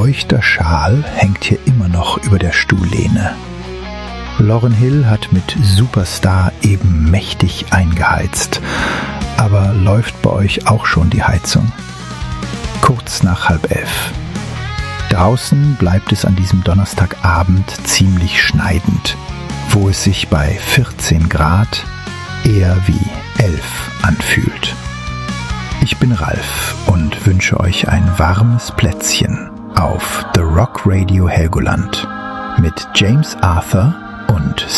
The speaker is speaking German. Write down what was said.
feuchter Schal hängt hier immer noch über der Stuhllehne. Lauryn Hill hat mit Superstar eben mächtig eingeheizt. Aber läuft bei euch auch schon die Heizung? Kurz nach 10:30. Draußen bleibt es an diesem Donnerstagabend ziemlich schneidend, wo es sich bei 14 Grad eher wie 11 anfühlt. Ich bin Ralf und wünsche euch ein warmes Plätzchen auf The Rock Radio Helgoland mit James Arthur und